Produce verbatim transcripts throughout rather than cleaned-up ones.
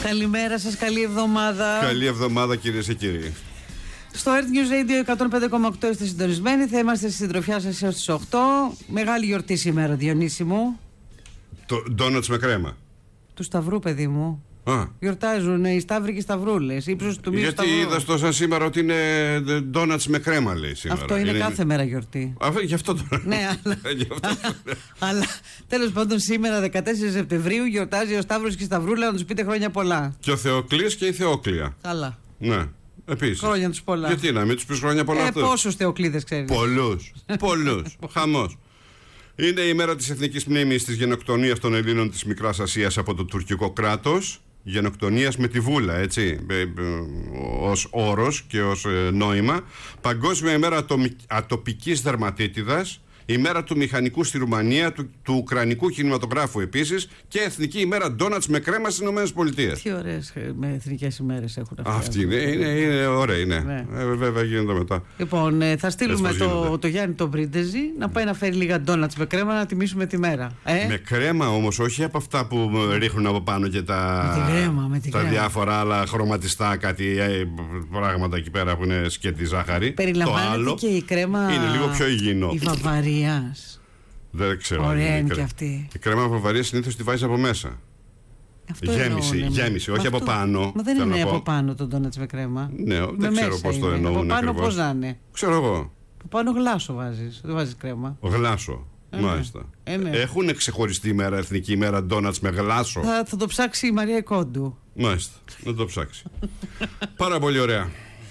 Καλημέρα σας, καλή εβδομάδα. Καλή εβδομάδα, κυρίες και κύριοι. Στο Earth News Radio εκατόν πέντε κόμμα οκτώ είστε συντονισμένοι. Θα είμαστε στη συντροφιά σας έως τις οκτώ. Μεγάλη γιορτή σήμερα, Διονύση μου. Το ντόνατς με κρέμα. Του Σταυρού, παιδί μου. Α. Γιορτάζουν οι Σταύροι και οι Σταυρούλες. Ύψος του μήλου. Γιατί είδα στο σαν σήμερα ότι είναι ντόνατς με κρέμα, λέει σήμερα. Αυτό είναι, είναι κάθε μέρα γιορτή. Α, γι' αυτό το. Ναι, αλλά. Αλλά τέλος πάντων, σήμερα δεκατέσσερις Σεπτεμβρίου γιορτάζει ο Σταύρος και η Σταυρούλα. Να τους πείτε χρόνια πολλά. Και ο Θεοκλής και η Θεόκλια. Καλά. Ναι. Επίσης. Χρόνια τους πολλά. Γιατί να μην τους πεις χρόνια πολλά ε, αυτούς. Πόσους Θεοκλίδες ξέρεις? Πολλούς. Πολλούς. Χαμός. Είναι η μέρα της εθνικής μνήμης της γενοκτονίας των Ελλήνων της Μικράς Ασίας από το τουρκικό κράτος. Γενοκτονίας με τη βούλα, έτσι, ως όρος και ως νόημα. Παγκόσμια ημέρα ατοπικής δερματίτιδας. Η μέρα του μηχανικού στη Ρουμανία, του, του ουκρανικού κινηματογράφου επίσης, και εθνική ημέρα ντόνατς με κρέμα στις ΗΠΑ. Τι ωραίες με εθνικές ημέρες έχουν αυτές. Αυτή είναι, είναι, είναι ωραία, είναι. Ναι. Ε, βέβαια γίνεται μετά. Λοιπόν, ε, θα στείλουμε το, το Γιάννη τον Πρίντεζη να πάει να φέρει λίγα ντόνατς με κρέμα να τιμήσουμε τη μέρα. Ε? Με κρέμα όμως, όχι από αυτά που ρίχνουν από πάνω και τα, με την κρέμα, με την τα κρέμα. διάφορα άλλα χρωματιστά, κάτι ε, πράγματα εκεί πέρα που είναι σκέτη ζάχαρη. Περιλαμβάνεται το άλλο και η κρέμα. Είναι λίγο πιο υγιεινό. Η Βαβαρίας. Δεν ξέρω. Ωραία είναι και αυτή. Η κρέμα Βαβαρίας συνήθως τη βάζεις από μέσα. Αυτό γέμιση, γέμιση, όχι αυτό, από πάνω. Μα δεν είναι από πάνω το ντόνατς με κρέμα. Ναι, δεν με ξέρω πώς το εννοούν. Από πάνω πώς να είναι. Ξέρω εγώ. Από πάνω γλάσο βάζεις, δεν βάζεις κρέμα. Γλάσο. Ε, μάλιστα. Ε, ναι. Έχουν ξεχωριστή ημέρα, εθνική ημέρα ντόνατς με γλάσο. Θα, θα το ψάξει η Μαρία Κόντου. Μάλιστα, να το ψάξει. Πάρα πολύ ωραία.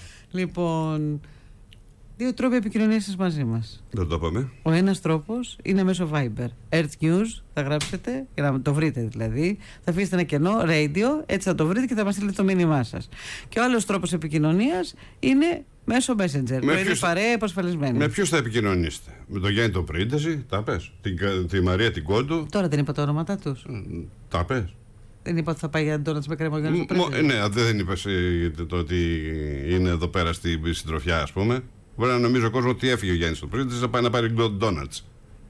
Λοιπόν, δύο τρόποι επικοινωνίας σας μαζί μας. Δεν το είπαμε. Ο ένας τρόπος είναι μέσω Viber. Earth News, θα γράψετε, για να το βρείτε δηλαδή. Θα αφήσετε ένα κενό, radio, έτσι θα το βρείτε και θα μας στείλετε το μήνυμά σας. Και ο άλλος τρόπος επικοινωνίας είναι μέσω Messenger. Με είναι παρέα επασφαλισμένη. Με ποιους θα επικοινωνήσετε? Με τον Γιάννη τον Πρίντεζη, τα πες. Τη, τη Μαρία την Κόντου. Τώρα δεν είπα τα ονόματά τους. Τα πες. Δεν είπα ότι θα πάει για ντόνατς με κρέμα ο Γιάννης Μ, Ναι, δεν είπες το ότι είναι εδώ πέρα στην συντροφιά, ας πούμε. Μπορεί να νομίζει ο κόσμος ότι έφυγε ο Γιάννης τον Πρίντεζη να πάει να πάρει ντόνατς.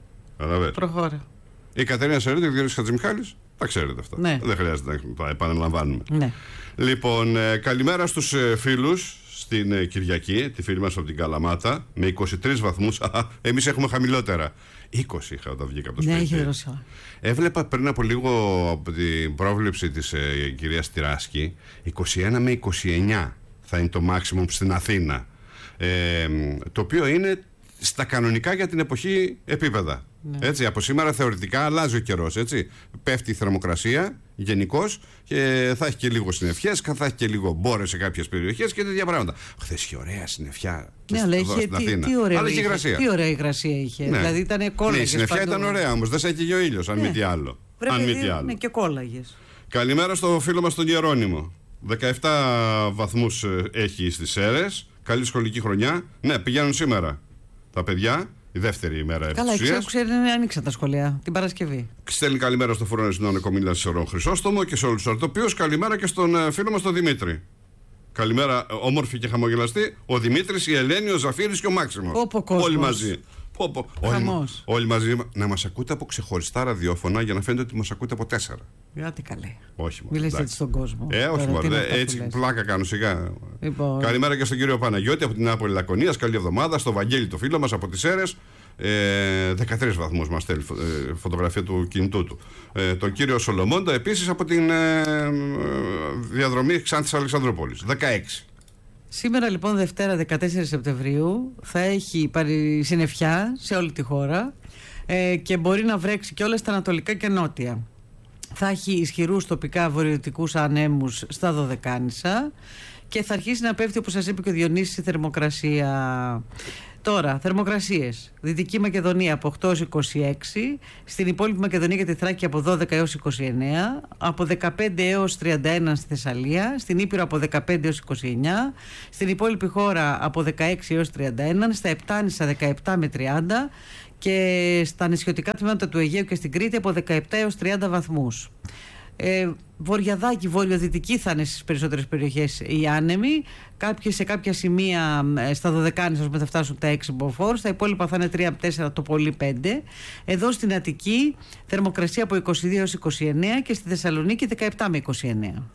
Προχώρα. Η Κατερίνα Σερίδη και ο Γιώργος Χατζημιχάλης, τα ξέρετε αυτά. Ναι. Δεν χρειάζεται να τα επαναλαμβάνουμε. Ναι. Λοιπόν, ε, καλημέρα στους ε, φίλους στην ε, Κυριακή, τη φίλη μας από την Καλαμάτα, με είκοσι τρεις βαθμούς. Εμείς έχουμε χαμηλότερα. είκοσι είχα όταν βγήκα από το ναι, σπίτι. έχει δροσιά. Έβλεπα πριν από λίγο από την πρόβλεψη της ε, κυρίας Τυράσκη, είκοσι ένα με είκοσι εννιά θα είναι το maximum στην Αθήνα. Ε, το οποίο είναι στα κανονικά για την εποχή επίπεδα. Ναι. Έτσι, από σήμερα θεωρητικά αλλάζει ο καιρός. Έτσι. Πέφτει η θερμοκρασία γενικώς και θα έχει και λίγο συννεφιές, θα έχει και λίγο μπόρες σε κάποιες περιοχές και τέτοια πράγματα. Χθες είχε ωραία συννεφιά. Ναι, αλλά είχε, τι, τι, ωραία αλλά είχε υγρασία. Τι ωραία υγρασία είχε. Ναι. Δηλαδή ήταν κόλλαγες. Ναι, η συννεφιά παντού. Ήταν ωραία όμως, δεν σε έκαιγε ο ήλιος, αν ναι. μη τι άλλο. Βρε, αν παιδί, μη τι άλλο. Ναι, και κόλλαγες. Καλημέρα στο φίλο μας τον Γερόνιμο. δεκαεπτά βαθμούς έχει στις Σέρρες. Καλή σχολική χρονιά. Ναι, πηγαίνουν σήμερα τα παιδιά. Η δεύτερη ημέρα ευτυχίας. Καλά, ευθυσίας. ξέρω, ξέρετε, ανοίξαν τα σχολεία την Παρασκευή. Στέλνει καλημέρα στο Φουρόνι Συνών Εκομίλα Σερών Χρυσόστομο και σε όλους τους αρτοπίους. Καλημέρα και στον φίλο μας τον Δημήτρη. Καλημέρα, όμορφη και χαμογελαστή. Ο Δημήτρης, η Ελένη, ο Ζαφύρης και ο Μάξιμος. Όλοι μαζί. Πω, πω. Όλοι, όλοι μαζί να μας ακούτε από ξεχωριστά ραδιόφωνα για να φαίνεται ότι μας ακούτε από τέσσερα. Γιατί καλέ. Όχι μόνο. Μιλήστε έτσι στον κόσμο. Ε, όχι μόνο. Έτσι πλάκα κάνω σιγά. Λοιπόν. Καλημέρα και στον κύριο Παναγιώτη από την Νάπολη Λακωνίας. Καλή εβδομάδα. Στο Βαγγέλη το φίλο μας από τις Σέρρες. Ε, δεκατρείς βαθμούς μας στέλνει ε, φωτογραφία του κινητού του. Ε, τον κύριο Σολομώντα επίσης από την ε, διαδρομή Ξάνθης Αλεξανδρούπολης. δεκαέξι. Σήμερα λοιπόν Δευτέρα δεκατέσσερις Σεπτεμβρίου θα έχει πάρει συννεφιά σε όλη τη χώρα ε, και μπορεί να βρέξει και όλα στα ανατολικά και νότια. Θα έχει ισχυρούς τοπικά βορειοδυτικούς ανέμους στα Δωδεκάνησα και θα αρχίσει να πέφτει, όπως σας είπε και ο Διονύσης, η θερμοκρασία. Τώρα, θερμοκρασίες. Δυτική Μακεδονία από οκτώ έως είκοσι έξι, στην υπόλοιπη Μακεδονία και τη Θράκη από δώδεκα έως είκοσι εννέα, από δεκαπέντε έως τριάντα ένα στη Θεσσαλία, στην Ήπειρο από δεκαπέντε έως είκοσι εννέα, στην υπόλοιπη χώρα από δεκαέξι έως τριάντα ένα, στα Επτάνησα δεκαεπτά με τριάντα και στα νησιωτικά τμήματα του Αιγαίου και στην Κρήτη από δεκαεπτά έως τριάντα βαθμούς. Ε, βορειαδάκι, βορειοδυτική θα είναι στις περισσότερες περιοχές οι άνεμοι. Κάποιες, σε κάποια σημεία στα Δωδεκάνησα θα φτάσουν τα έξι μποφόρ, στα υπόλοιπα θα είναι τρία με τέσσερα, το πολύ πέντε. Εδώ στην Αττική θερμοκρασία από είκοσι δύο έως είκοσι εννέα και στη Θεσσαλονίκη δεκαεπτά με είκοσι εννέα.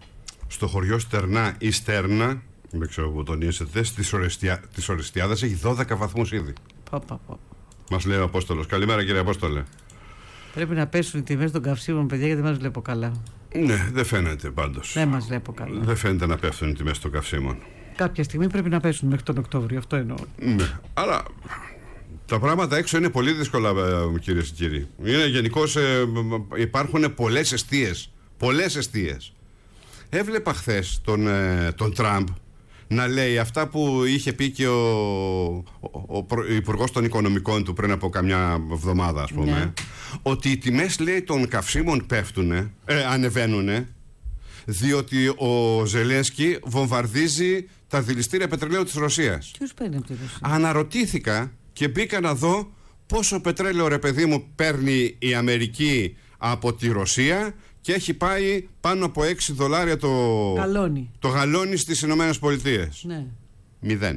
στο χωριό Στερνά ή Στέρνα, δεν ξέρω που τονίσετε, της Ορεστιάδας έχει δώδεκα βαθμούς ήδη. Πα, πα, πα. Μας λέει ο Απόστολος. Καλημέρα κύριε Απόστολε. Πρέπει να πέσουν οι τιμές των καυσίμων, παιδιά, γιατί δεν μας βλέπω καλά. Ναι, δεν φαίνεται πάντως. Δεν μας βλέπω καλά. Δεν φαίνεται να πέφτουν οι τιμές των καυσίμων. Κάποια στιγμή πρέπει να πέσουν μέχρι τον Οκτώβριο, αυτό εννοώ. Ναι, αλλά τα πράγματα έξω είναι πολύ δύσκολα, κυρίες και κύριοι. Είναι γενικώς, ε, υπάρχουν πολλές εστίες. Πολλές εστίες. Έβλεπα χθες τον, ε, τον Τραμπ να λέει αυτά που είχε πει και ο, ο, ο Υπουργός των Οικονομικών του πριν από καμιά εβδομάδα, ας πούμε, ναι. Ότι οι τιμές, λέει, των καυσίμων πέφτουνε, ε, ανεβαίνουνε, διότι ο Ζελένσκι βομβαρδίζει τα δηληστήρια πετρελαίου της Ρωσίας. Ποιος παίρνει από τη Ρωσία? Αναρωτήθηκα και μπήκα να δω πόσο πετρέλαιο, ρε παιδί μου, παίρνει η Αμερική από τη Ρωσία και έχει πάει πάνω από έξι δολάρια το γαλόνι, το γαλόνι στις Ηνωμένες Πολιτείες. Ναι. Μηδέν.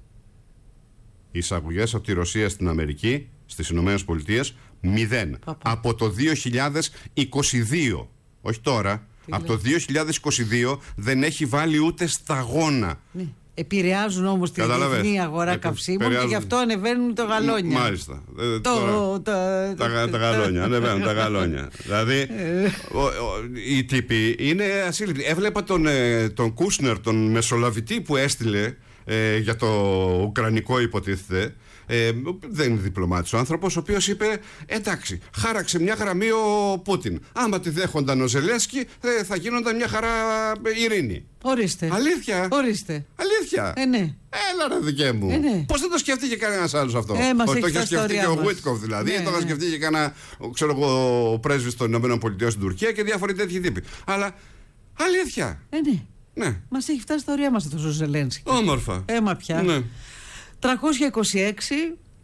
Οι εισαγωγές από τη Ρωσία στην Αμερική, στις Ηνωμένες Πολιτείες, μηδέν. Παπα. Από το δύο χιλιάδες είκοσι δύο. Όχι τώρα. Τι από λέει? Το δύο χιλιάδες είκοσι δύο δεν έχει βάλει ούτε σταγόνα. Ναι. Επηρεάζουν όμως τη διεθνή αγορά Επι... καυσίμων και γι' αυτό ανεβαίνουν τα γαλόνια. Μάλιστα. Το, το, τα, τα, τα γαλόνια. Ανεβαίνουν τα γαλόνια. Δηλαδή, ο, ο, οι τύποι είναι ασύλληπτοι. Έβλεπα τον, τον Κούσνερ, τον μεσολαβητή που έστειλε ε, για το ουκρανικό, υποτίθεται. Ε, δεν είναι διπλωμάτης ο άνθρωπος, ο οποίος είπε εντάξει, χάραξε μια γραμμή ο Πούτιν. Άμα τη δέχονταν ο Ζελένσκι, ε, θα γίνονταν μια χαρά ειρήνη. Ορίστε. Αλήθεια. Ορίστε. Αλήθεια. Ε, ναι. Έλα ρε δικέ μου. Ε, ναι. Πώς δεν το σκέφτηκε κανένας άλλος αυτό? Ε, μας Όχι, έχει το είχε σκεφτεί και ο Βίτκοφ δηλαδή. Ναι, το είχε ναι. σκεφτεί και κανένα, ξέρω εγώ, ο πρέσβης των ΗΠΑ στην Τουρκία και διάφοροι τέτοιοι τύποι. Αλλά αλήθεια. Ε, ναι. Ναι. Μας έχει φτάσει στα ωριά μας αυτός ο Ζελένσκι. Όμορφα. Έμα πια. Ναι. τριακόσια είκοσι έξι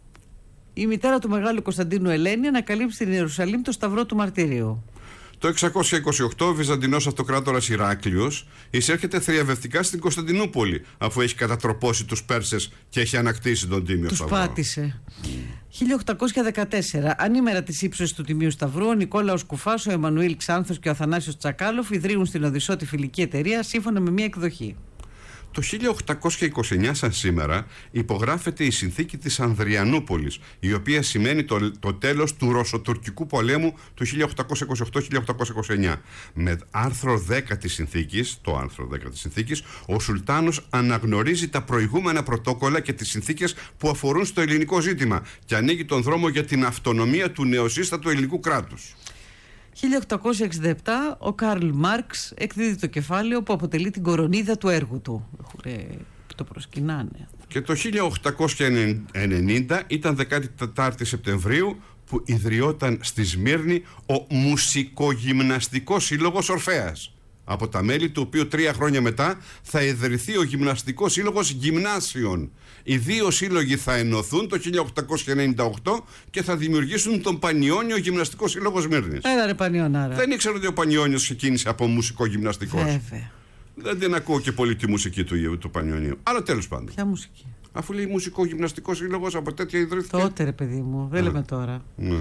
η μητέρα του Μεγάλου Κωνσταντίνου Ελένη ανακαλύψει στην Ιερουσαλήμ το Σταυρό του Μαρτυρίου. Το εξακόσια είκοσι οκτώ ο Βυζαντινός αυτοκράτορας Ηράκλειος εισέρχεται θριαβευτικά στην Κωνσταντινούπολη, αφού έχει κατατροπώσει τους Πέρσες και έχει ανακτήσει τον Τίμιο τους Σταυρό. Τους πάτησε. χίλια οκτακόσια δεκατέσσερα, ανήμερα της ύψωσης του Τιμίου Σταυρού, ο Νικόλαος Κουφάς, ο Εμμανουήλ Ξάνθος και ο Αθανάσιος Τσακάλοφ ιδρύουν στην Οδυσσό τη φιλική εταιρεία σύμφωνα με μια εκδοχή. Το χίλια οκτακόσια είκοσι εννιά σαν σήμερα υπογράφεται η συνθήκη της Ανδριανούπολης, η οποία σημαίνει το, το τέλος του Ρωσοτουρκικού πολέμου του χίλια οκτακόσια είκοσι οκτώ χίλια οκτακόσια είκοσι εννιά. Με άρθρο δέκα της συνθήκης, το άρθρο δέκα της συνθήκης, ο Σουλτάνος αναγνωρίζει τα προηγούμενα πρωτόκολλα και τις συνθήκες που αφορούν στο ελληνικό ζήτημα και ανοίγει τον δρόμο για την αυτονομία του νεοσύστατου ελληνικού κράτους. χίλια οκτακόσια εξήντα επτά ο Καρλ Μάρξ εκδίδει το κεφάλαιο που αποτελεί την κορονίδα του έργου του. Ε, το προσκυνάνε. Και το χίλια οκτακόσια ενενήντα ήταν δεκατέσσερις Σεπτεμβρίου που ιδρυόταν στη Σμύρνη ο Μουσικογυμναστικός Σύλλογος Ορφέας, από τα μέλη του οποίου τρία χρόνια μετά θα ιδρυθεί ο Γυμναστικός Σύλλογος Γυμνάσιων. Οι δύο σύλλογοι θα ενωθούν το χίλια οκτακόσια ενενήντα οκτώ και θα δημιουργήσουν τον Πανιόνιο Γυμναστικό Σύλλογο Σμύρνης. Έλα ρε Πανιόναρα. Δεν ήξερα ότι ο Πανιόνιος ξεκίνησε από μουσικό γυμναστικό. Βέβαια. Δεν την ακούω και πολύ τη μουσική του, του Πανιονίου. Αλλά τέλος πάντων. Ποια μουσική? Αφού λέει μουσικό γυμναστικό σύλλογο, από τέτοια ιδρύθηκε. Τότε ρε παιδί μου, δεν ναι. λέμε τώρα. Ναι.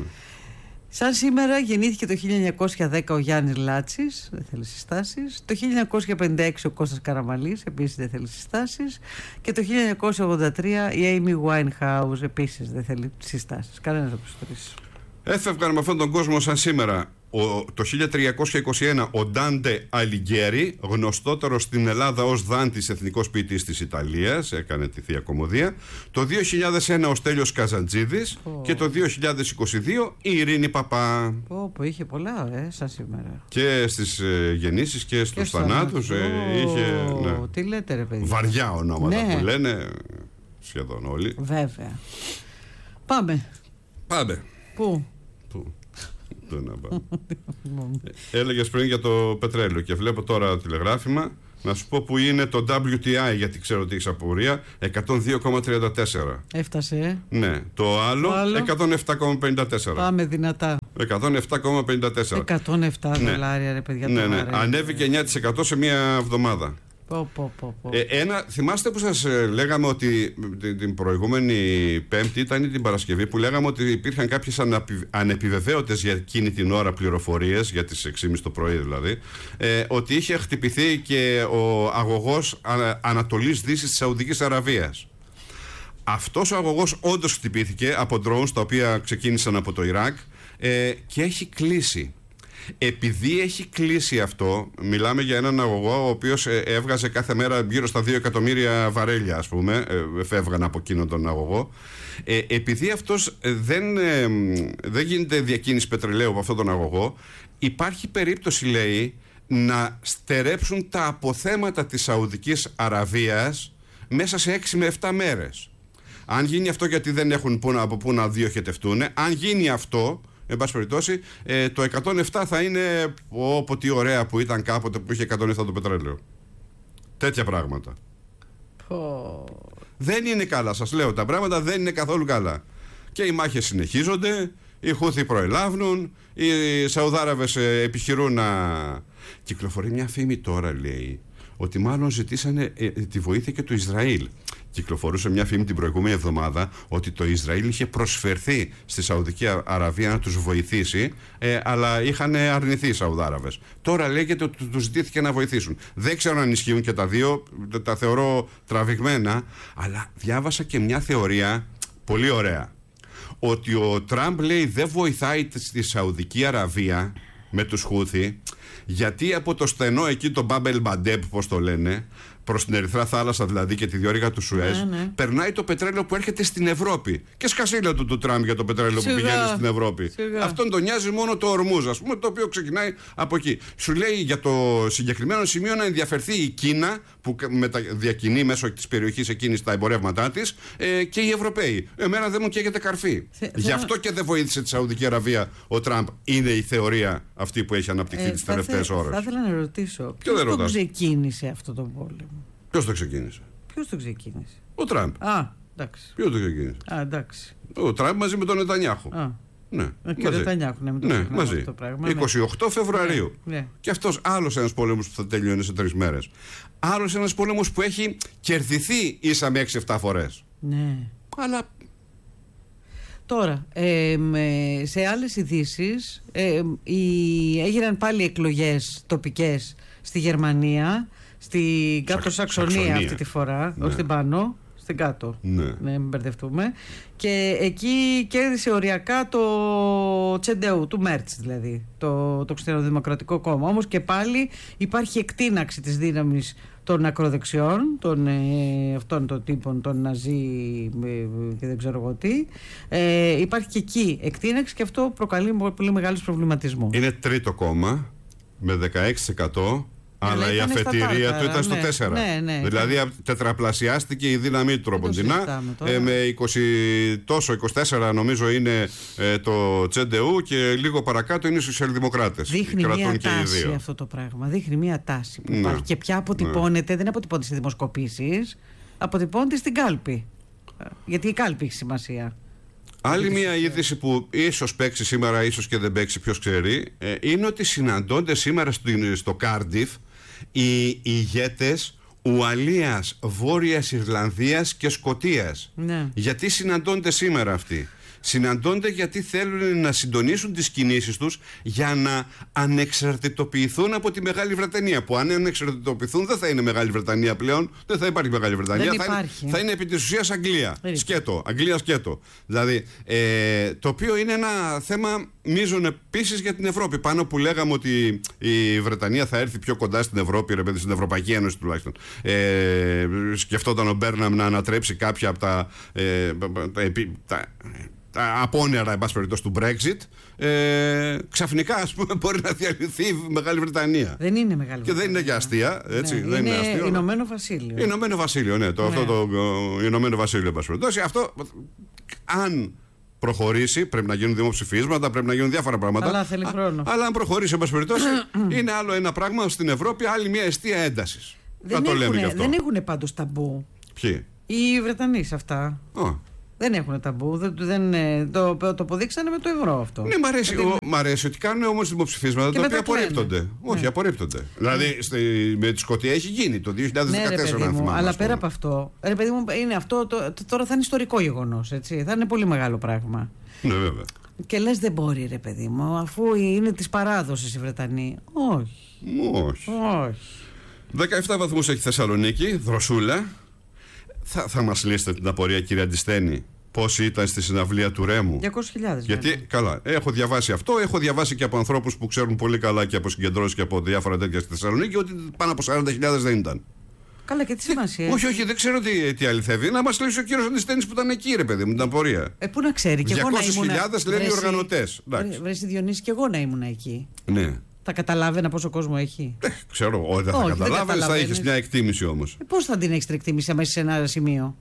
Σαν σήμερα γεννήθηκε το χίλια εννιακόσια δέκα ο Γιάννης Λάτσης, δεν θέλει συστάσεις. Το χίλια εννιακόσια πενήντα έξι ο Κώστας Καραμαλής, επίσης δεν θέλει συστάσεις. Και το χίλια εννιακόσια ογδόντα τρία η Amy Winehouse, επίσης δεν θέλει συστάσεις. Κανένας από τους τρεις. Έφευγαν με αυτόν τον κόσμο σαν σήμερα. Ο, το χίλια τριακόσια είκοσι ένα ο Ντάντε Αλιγκέρι, γνωστότερος στην Ελλάδα ως Δάντης, εθνικός ποιητής της Ιταλίας, έκανε τη Θεία Κομμωδία. Το δύο χιλιάδες ένα ο Στέλιος Καζαντζίδης oh. και το δύο χιλιάδες είκοσι δύο η Ειρήνη Παπά. Πω, πω, είχε πολλά, ε, σαν σήμερα. Και στις ε, γεννήσεις και στους θανάτους. Ε, είχε, ναι. Τι λέτε ρε παιδί. Βαριά ονόματα ναι. που λένε σχεδόν όλοι. Βέβαια. Πάμε. Πάμε. Πού? Πού? Έλεγες πριν για το πετρέλαιο και βλέπω τώρα τηλεγράφημα. Να σου πω που είναι το ντάμπλιου τι άι, γιατί ξέρω ότι έχεις απορία. εκατόν δύο κόμμα τριάντα τέσσερα. Έφτασε. Ναι. Το άλλο, άλλο? εκατόν επτά κόμμα πενήντα τέσσερα. Πάμε δυνατά. εκατόν επτά κόμμα πενήντα τέσσερα. εκατόν επτά ναι. δολάρια ρε παιδιά. Ναι, ναι. Ανέβηκε εννιά τοις εκατό σε μία εβδομάδα. Πω, πω, πω, πω. Ε, ένα, θυμάστε που σας ε, λέγαμε ότι την, την προηγούμενη Πέμπτη, ήταν ή την Παρασκευή, που λέγαμε ότι υπήρχαν κάποιες αναπι, ανεπιβεβαίωτες για εκείνη την ώρα πληροφορίες, για τις έξι και μισή το πρωί δηλαδή, ε, ότι είχε χτυπηθεί και ο αγωγός α, Ανατολής Δύσης της Σαουδικής Αραβίας. Αυτός ο αγωγός όντως χτυπήθηκε από drones τα οποία ξεκίνησαν από το Ιράκ ε, και έχει κλείσει. Επειδή έχει κλείσει αυτό, μιλάμε για έναν αγωγό ο οποίος έβγαζε κάθε μέρα γύρω στα δύο εκατομμύρια βαρέλια, ας πούμε, φεύγαν από εκείνον τον αγωγό. Ε, επειδή αυτός δεν, ε, δεν γίνεται διακίνηση πετρελαίου από αυτόν τον αγωγό, υπάρχει περίπτωση, λέει, να στερέψουν τα αποθέματα της Σαουδικής Αραβίας μέσα σε έξι με επτά μέρες. Αν γίνει αυτό, γιατί δεν έχουν που να, από πού να διοχετευτούν, αν γίνει αυτό, εν πάση περιπτώσει, ε, το εκατόν επτά θα είναι όπω τι ωραία που ήταν κάποτε που είχε εκατόν επτά το πετρέλαιο. Τέτοια πράγματα. Oh. Δεν είναι καλά, σας λέω. Τα πράγματα δεν είναι καθόλου καλά. Και οι μάχες συνεχίζονται, οι Χούθοι προελάβουν, οι Σαουδάραβες ε, επιχειρούν να... Κυκλοφορεί μια φήμη τώρα, λέει, ότι μάλλον ζητήσανε ε, τη βοήθεια και του Ισραήλ. Κυκλοφορούσε μια φήμη την προηγούμενη εβδομάδα ότι το Ισραήλ είχε προσφερθεί στη Σαουδική Αραβία να τους βοηθήσει, ε, αλλά είχαν αρνηθεί οι Σαουδάραβες. Τώρα λέγεται ότι τους ζητήθηκε να βοηθήσουν. Δεν ξέρω αν ισχύουν και τα δύο, τα θεωρώ τραβηγμένα, αλλά διάβασα και μια θεωρία πολύ ωραία. Ότι ο Τραμπ, λέει, δεν βοηθάει στη Σαουδική Αραβία με τους Χούθη, γιατί από το στενό εκεί, το Μπάμπελ Μπαντέπ, πώς το λένε, προς την Ερυθρά Θάλασσα δηλαδή και τη διόρυγα του Σουέζ, ναι, ναι. περνάει το πετρέλαιο που έρχεται στην Ευρώπη. Και σκασίλα του του Τραμπ για το πετρέλαιο Σιγά. που πηγαίνει στην Ευρώπη. Σιγά. Αυτόν τον νοιάζει μόνο το Ορμούζ, ας πούμε, το οποίο ξεκινάει από εκεί. Σου λέει για το συγκεκριμένο σημείο να ενδιαφερθεί η Κίνα, που διακινεί μέσω της περιοχής εκείνης τα εμπορεύματά της, ε, και οι Ευρωπαίοι. Εμένα δεν μου καίγεται καρφί. Θε, Γι' αυτό και δεν βοήθησε τη Σαουδική Αραβία ο Τραμπ. Είναι η θεωρία αυτή που έχει αναπτυχθεί ε, τις τελευταίες ώρες. Θα ήθελα να ρωτήσω, ποιος το ξεκίνησε αυτό το πόλεμο? Ποιος το ξεκίνησε? Ποιος το ξεκίνησε? Ο Τραμπ. Α, εντάξει. Ποιος το ξεκίνησε? Α, εντάξει. Ο Τραμπ μαζί με τον Νετανιάχου. Α. Ναι, και ο Νετανιάχου, ναι, με τον ναι, μαζί. Αυτό το πράγμα, είκοσι οκτώ Φεβρουαρίου. Ναι, ναι. Και αυτός άλλος ένας πόλεμος που θα τελειώνει σε τρεις μέρες. Άλλος ένας πόλεμος που έχει κερδιθεί ίσα με έξι εφτά φορές. Ναι. Αλλά... Τώρα, ε, σε άλλες ειδήσεις ε, οι, έγιναν πάλι εκλογές τοπικές στη Γερμανία, στην κάτω Σαξονία, Σαξονία αυτή τη φορά, ναι. όχι στην πάνω, στην κάτω, ναι. ναι, μην μπερδευτούμε. Και εκεί κέρδισε οριακά το Τσεντεού, του Μέρτς δηλαδή, το, το Χριστιανοδημοκρατικό Κόμμα. Όμως και πάλι υπάρχει εκτείναξη της δύναμης των ακροδεξιών, των, ε, αυτών των τύπων, των Ναζί ε, και δεν ξέρω εγώ τι. Ε, υπάρχει και εκεί εκτείναξη και αυτό προκαλεί πολύ μεγάλους προβληματισμούς. Είναι τρίτο κόμμα με δεκαέξι τοις εκατό. Αλλά η αφετηρία του ήταν στο ναι, τέσσερα. Ναι, ναι, δηλαδή ναι. τετραπλασιάστηκε η δύναμή του τροποντινά. Ε, με είκοσι τόσο, είκοσι τέσσερα νομίζω είναι ε, το Τσεντεού και λίγο παρακάτω είναι οι σοσιαλδημοκράτες. Δείχνει μια τάση αυτό το πράγμα. Δείχνει μια τάση που ναι, υπάρχει και πια αποτυπώνεται, ναι. δεν αποτυπώνεται σε δημοσκοπήσεις, αποτυπώνεται στην κάλπη. Γιατί η κάλπη έχει σημασία. Άλλη μια είδηση που ίσως παίξει σήμερα, ίσως και δεν παίξει, ποιος ξέρει, ε, είναι ότι συναντώνται σήμερα στο, στο Κάρντιφ οι ηγέτες Ουαλίας, Βόρειας Ιρλανδίας και Σκωτίας. Ναι. Γιατί συναντώνται σήμερα αυτοί? Συναντώνται γιατί θέλουν να συντονίσουν τις κινήσεις τους για να ανεξαρτητοποιηθούν από τη Μεγάλη Βρετανία. Που αν ανεξαρτητοποιηθούν δεν θα είναι Μεγάλη Βρετανία πλέον, δεν θα υπάρχει Μεγάλη Βρετανία. Θα είναι, θα είναι επί της ουσίας Αγγλία. Δεν σκέτο, Αγγλία σκέτο. Δηλαδή, ε, το οποίο είναι ένα θέμα μείζον επίσης για την Ευρώπη. Πάνω που λέγαμε ότι η Βρετανία θα έρθει πιο κοντά στην Ευρώπη, ρε παιδί, στην Ευρωπαϊκή Ένωση τουλάχιστον. Ε, σκεφτόταν ο Μπέρναμ να ανατρέψει κάποια από τα. Ε, τα, τα τα απόνερα, εν πάση περιπτώσει, του Brexit, ε, ξαφνικά, ας πούμε, μπορεί να διαλυθεί η Μεγάλη Βρετανία. Δεν είναι Μεγάλη Βρετανία. Και δεν είναι για αστεία, έτσι. Ναι, δεν είναι, είναι αστείο. Ηνωμένο Βασίλειο. Ηνωμένο Βασίλειο, ναι. Το, ναι. Αυτό το Ηνωμένο Βασίλειο, εν πάση περιπτώσει. Αυτό, αν προχωρήσει, πρέπει να γίνουν δημοψηφίσματα, πρέπει να γίνουν διάφορα πράγματα. Αλλά θέλει χρόνο. Α, αλλά αν προχωρήσει, εν πάση περιπτώσει, είναι άλλο ένα πράγμα στην Ευρώπη, άλλη μια αιστεία έντασης. Δεν έχουν πάντως ταμπού. Ποιοι? Οι Βρετανοί σε αυτά. Oh. Δεν έχουν ταμπού. Δεν, δεν, το, το αποδείξανε με το ευρώ αυτό. Ναι, μ' αρέσει, ο, μ' αρέσει ότι κάνουν όμως δημοψηφίσματα τα οποία απορρίπτονται. Ναι. Όχι, απορρίπτονται. Ναι. Δηλαδή στη, με τη Σκωτία έχει γίνει το δύο χιλιάδες δεκατέσσερα. Ναι, ρε, παιδί μου, αλλά πέρα από αυτό, ρε παιδί μου, είναι αυτό το, το, τώρα θα είναι ιστορικό γεγονός. Θα είναι πολύ μεγάλο πράγμα. Ναι, βέβαια. Και λες δεν μπορεί, ρε παιδί μου, αφού είναι της παράδοσης οι Βρετανοί. Όχι. Όχι. Όχι. δεκαεπτά βαθμούς έχει Θεσσαλονίκη, δροσούλα. Θα, θα μας λύσετε την απορία, κύριε Αντιστένη, πόσοι ήταν στη συναυλία του Ρέμου? διακόσιες χιλιάδες. Γιατί, βέβαια. Καλά, έχω διαβάσει αυτό, έχω διαβάσει και από ανθρώπους που ξέρουν πολύ καλά και από συγκεντρώσεις και από διάφορα τέτοια στη Θεσσαλονίκη ότι πάνω από σαράντα χιλιάδες δεν ήταν. Καλά, και τι σημασία έχει? Όχι, όχι, δεν ξέρω τι, τι αληθεύει. Να μας λύσει ο κύριος Αντιστένης που ήταν εκεί, ρε παιδί μου, την απορία. Ε, πού να ξέρει, και εγώ να ήμουν. διακόσιες χιλιάδες λένε οι οργανωτές. Βρέσει Διονύση, και εγώ να ήμουν εκεί. Ναι. Θα καταλάβαινα πόσο κόσμο έχει? Ε, ξέρω, όχι, δεν θα καταλάβαινες, θα έχεις μια εκτίμηση όμως. Ε, πώς θα την έχεις την εκτίμηση άμα είσαι σε ένα σημείο?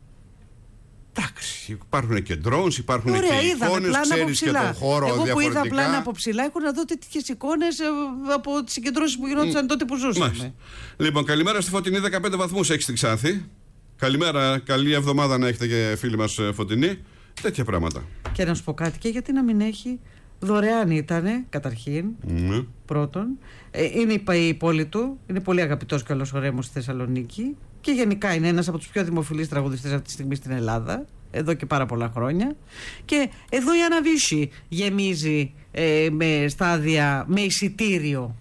Εντάξει, υπάρχουν και drones, υπάρχουν Ωραία, και εικόνες, ξέρεις και τον χώρο εγώ διαφορετικά. Εγώ που είδα πλάνα από ψηλά, έχω να δω τέτοιες εικόνες από τις συγκεντρώσεις που γινόντουσαν mm. τότε που ζούσαμε. Μάλιστα. Λοιπόν, καλημέρα στη Φωτεινή, δεκαπέντε βαθμούς έχει στην Ξάνθη. Καλημέρα, καλή εβδομάδα να έχετε και φίλοι μας Φωτεινή. Τέτοια πράγματα. Και να σου πω κάτι, και γιατί να μην έχει? Δωρεάν ήτανε, καταρχήν. Mm. Πρώτον. Ε, είναι η πόλη του, είναι πολύ αγαπητός και όλος ο Ρέμος στη Θεσσαλονίκη. Και γενικά είναι ένας από τους πιο δημοφιλείς τραγουδιστές αυτή τη στιγμή στην Ελλάδα, εδώ και πάρα πολλά χρόνια. Και εδώ η Αναβίση γεμίζει ε, με στάδια, με εισιτήριο.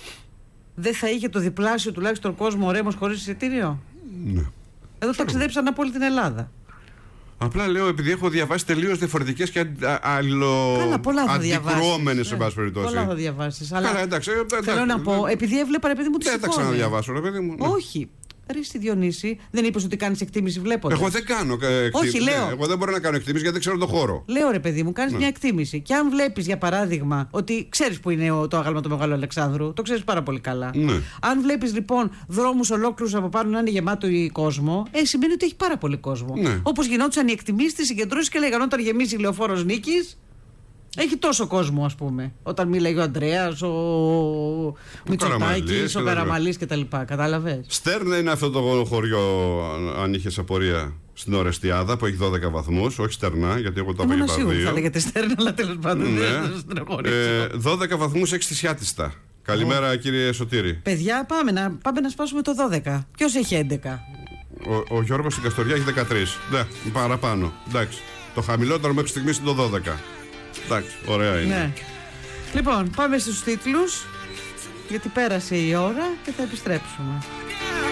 Δεν θα είχε το διπλάσιο τουλάχιστον κόσμο ο Ρέμος χωρίς εισιτήριο? Ναι. Εδώ ταξιδέψαν από όλη την Ελλάδα. Απλά λέω, επειδή έχω διαβάσει τελείως διαφορετικές και αλλο... αντικρουόμενες, σε πάση περιπτώσει. Πολλά θα διαβάσεις. Αλλά Καλά, εντάξει, εντάξει, θέλω να πω, επειδή έβλεπα, ρε παιδί μου, τις εικόνες. Δεν τα ξαναδιαβάσω, ρε παιδί μου. Όχι. Ρε στη Διονύση, δεν είπες ότι κάνεις εκτίμηση βλέποντας? Εγώ δεν κάνω εκτίμηση. Όχι, λέω. Ναι, εγώ δεν μπορώ να κάνω εκτίμηση γιατί δεν ξέρω τον χώρο. Λέω, ρε παιδί μου, κάνεις ναι. μια εκτίμηση. Και αν βλέπεις, για παράδειγμα, ότι ξέρεις που είναι το άγαλμα του Μεγάλου Αλεξάνδρου, το ξέρεις πάρα πολύ καλά. Ναι. Αν βλέπεις λοιπόν δρόμους ολόκληρους από πάνω να είναι γεμάτο κόσμο, ε, σημαίνει ότι έχει πάρα πολύ κόσμο. Ναι. Όπως γινόντουσαν οι εκτιμήσεις στις συγκεντρώσεις και λέγανε όταν γεμίζει η Λεωφόρος Νίκης. Έχει τόσο κόσμο, ας πούμε. Όταν μίλαγε ο Αντρέας, ο, ο Μητσοτάκης, ο Καραμαλής κτλ. Κατάλαβες? Στέρνα είναι αυτό το χωριό, αν είχες απορία, στην Ορεστιάδα που έχει δώδεκα βαθμούς. Όχι Στερνά, γιατί εγώ το είπα για παραδείγμα. Θα λέγεται Στέρνα, αλλά τέλος πάντων ναι. ε, δώδεκα βαθμούς έχει στη Σιάτιστα. Καλημέρα, oh. κύριε Σωτήρη. Παιδιά, πάμε να, πάμε να σπάσουμε το δώδεκα. Ποιος έχει έντεκα? Ο, ο Γιώργος στην Καστοριά έχει δεκατρείς. Ναι, παραπάνω. Εντάξει. Το χαμηλότερο μέχρι στιγμής είναι το δώδεκα. Εντάξει, ωραία είναι. Ναι. Λοιπόν, πάμε στους τίτλους, γιατί πέρασε η ώρα και θα επιστρέψουμε.